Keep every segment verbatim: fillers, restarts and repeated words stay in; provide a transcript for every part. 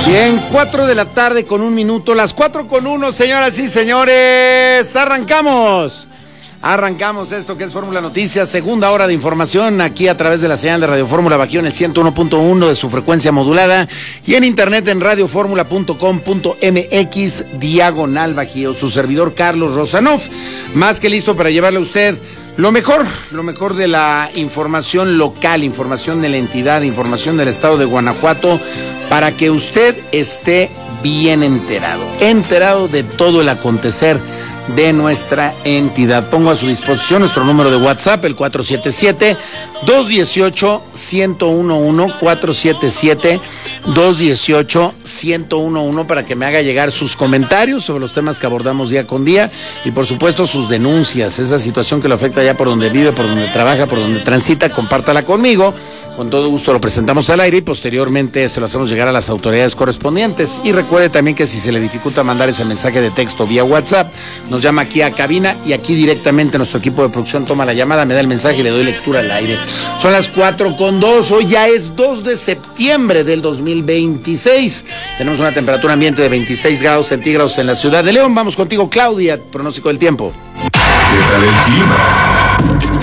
Bien, cuatro de la tarde con un minuto, las cuatro con uno, señoras y señores, arrancamos. Arrancamos esto que es Fórmula Noticias, segunda hora de información aquí a través de la señal de Radio Fórmula Bajío en el ciento uno punto uno de su frecuencia modulada y en internet en radioformula punto com punto mx diagonal Bajío. Su servidor Carlos Rosanov, más que listo para llevarle a usted lo mejor, lo mejor de la información local, información de la entidad, información del estado de Guanajuato, para que usted esté bien enterado, enterado de todo el acontecer de nuestra entidad. Pongo a su disposición nuestro número de WhatsApp, el cuatro siete siete, dos uno ocho, uno uno uno, cuatro siete siete, dos uno ocho, uno uno uno, para que me haga llegar sus comentarios sobre los temas que abordamos día con día y por supuesto sus denuncias, esa situación que lo afecta allá por donde vive, por donde trabaja, por donde transita, compártala conmigo. Con todo gusto lo presentamos al aire y posteriormente se lo hacemos llegar a las autoridades correspondientes. Y recuerde también que si se le dificulta mandar ese mensaje de texto vía WhatsApp, nos llama aquí a cabina y aquí directamente nuestro equipo de producción toma la llamada, me da el mensaje y le doy lectura al aire. Son las cuatro con dos, hoy ya es dos de septiembre del dos mil veintiséis. Tenemos una temperatura ambiente de veintiséis grados centígrados en la ciudad de León. Vamos contigo, Claudia, pronóstico del tiempo. ¿Qué tal el clima?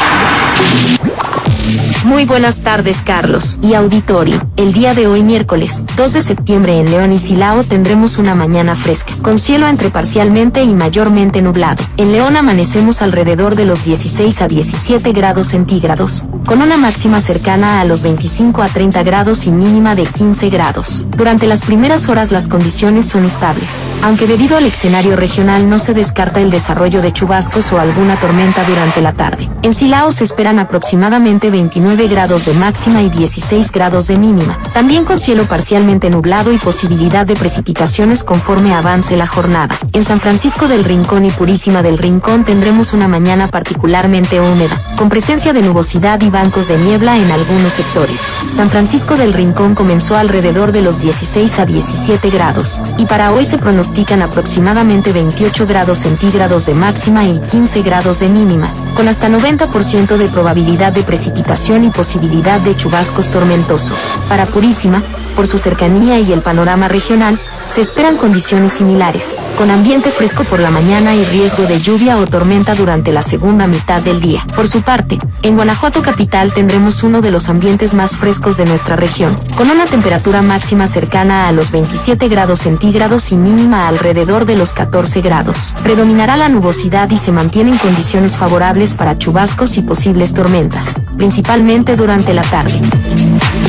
Muy buenas tardes, Carlos y auditorio. El día de hoy, miércoles dos de septiembre, en León y Silao tendremos una mañana fresca, con cielo entre parcialmente y mayormente nublado. En León amanecemos alrededor de los dieciséis a diecisiete grados centígrados, con una máxima cercana a los veinticinco a treinta grados y mínima de quince grados. Durante las primeras horas las condiciones son estables, aunque debido al escenario regional no se descarta el desarrollo de chubascos o alguna tormenta durante la tarde. En Silao se esperan aproximadamente veintinueve grados de máxima y dieciséis grados de mínima, también con cielo parcialmente nublado y posibilidad de precipitaciones conforme avance la jornada. En San Francisco del Rincón y Purísima del Rincón tendremos una mañana particularmente húmeda, con presencia de nubosidad y bancos de niebla en algunos sectores. San Francisco del Rincón comenzó alrededor de los dieciséis a diecisiete grados, y para hoy se pronostican aproximadamente veintiocho grados centígrados de máxima y quince grados de mínima, con hasta noventa por ciento de probabilidad de precipitación y posibilidad de chubascos tormentosos. Para Purísima, por su cercanía y el panorama regional, se esperan condiciones similares, con ambiente fresco por la mañana y riesgo de lluvia o tormenta durante la segunda mitad del día. Por su parte, en Guanajuato capital tendremos uno de los ambientes más frescos de nuestra región, con una temperatura máxima cercana a los veintisiete grados centígrados y mínima alrededor de los catorce grados. Predominará la nubosidad y se mantienen condiciones favorables para chubascos y posibles tormentas, principalmente durante la tarde.